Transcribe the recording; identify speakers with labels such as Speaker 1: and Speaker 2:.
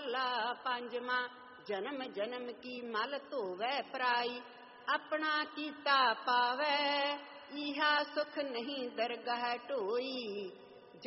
Speaker 1: ਮਹੱਲਾ ਪੰਜਵਾਂ। ਜਨਮ ਜਨਮ ਕੀ ਮਲ ਧੋਵੈ ਪਰਾਈ, ਆਪਣਾ ਕੀਤਾ ਪਾਵੈ, ਇਹਾ ਸੁਖ ਨਹੀਂ ਦਰਗਾਹ ਢੋਈ।